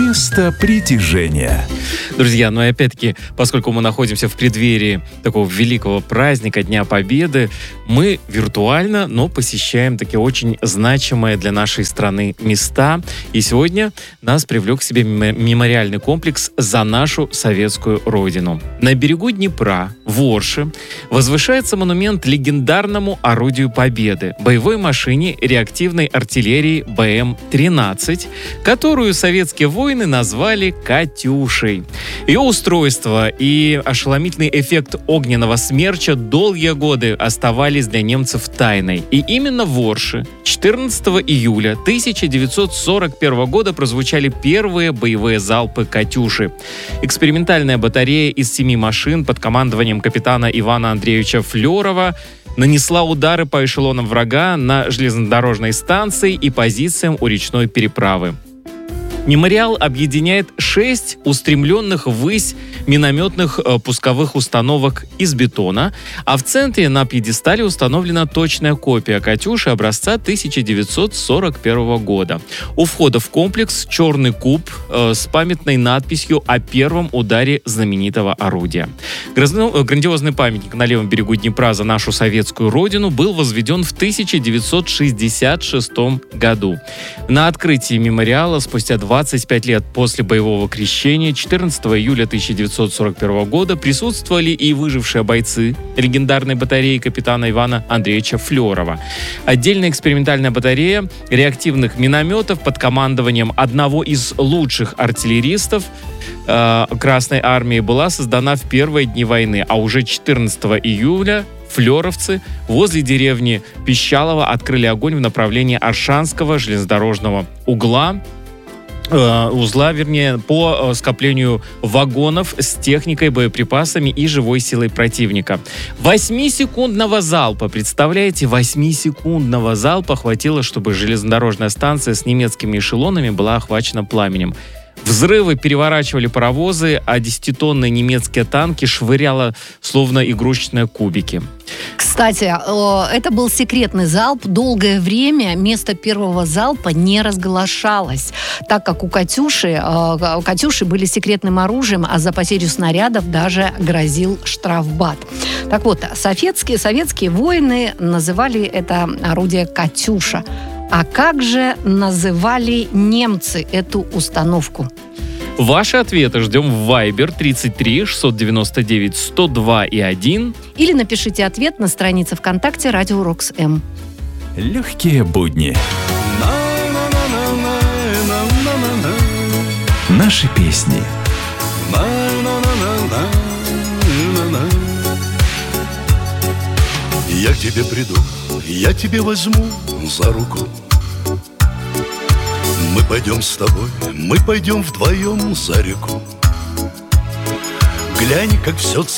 Место притяжения. Друзья, ну и опять-таки, поскольку мы находимся в преддверии такого великого праздника, Дня Победы, мы виртуально, но посещаем такие очень значимые для нашей страны места. И сегодня нас привлек к себе мемориальный комплекс «За нашу советскую Родину». На берегу Днепра, в Орше, возвышается монумент легендарному орудию Победы, боевой машине реактивной артиллерии БМ-13, которую советские воины назвали «Катюшей». Ее устройство и ошеломительный эффект огненного смерча долгие годы оставались для немцев тайной. И именно в Орше 14 июля 1941 года прозвучали первые боевые залпы «Катюши». Экспериментальная батарея из 7 машин под командованием капитана Ивана Андреевича Флерова нанесла удары по эшелонам врага на железнодорожной станции и позициям у речной переправы. Мемориал объединяет 6 устремленных ввысь минометных пусковых установок из бетона, а в центре на пьедестале установлена точная копия «Катюши» образца 1941 года. У входа в комплекс черный куб с памятной надписью о первом ударе знаменитого орудия. Грандиозный памятник на левом берегу Днепра «За нашу советскую Родину» был возведен в 1966 году. На открытии мемориала спустя 25 лет после боевого крещения 14 июля 1941 года присутствовали и выжившие бойцы легендарной батареи капитана Ивана Андреевича Флерова. Отдельная экспериментальная батарея реактивных минометов под командованием одного из лучших артиллеристов Красной Армии была создана в первые дни войны, а уже 14 июля флеровцы возле деревни Пищалово открыли огонь в направлении Оршанского железнодорожного узла, по скоплению вагонов с техникой, боеприпасами и живой силой противника. 8-секундного залпа, представляете, 8-секундного залпа хватило, чтобы железнодорожная станция с немецкими эшелонами была охвачена пламенем. Взрывы переворачивали паровозы, а 10-тонные немецкие танки швыряло словно игрушечные кубики. Кстати, это был секретный залп. Долгое время место первого залпа не разглашалось, так как у «Катюши» были секретным оружием, а за потерю снарядов даже грозил штрафбат. Так вот, советские воины называли это орудие «Катюша». А как же называли немцы эту установку? Ваши ответы ждем в Viber 33 699 102 и 1. Или напишите ответ на странице ВКонтакте «Радио Рокс-М». Легкие будни. Наши песни. Я к тебе приду, я тебе возьму за руку. Мы пойдем с тобой, мы пойдем вдвоем за реку. Глянь, как все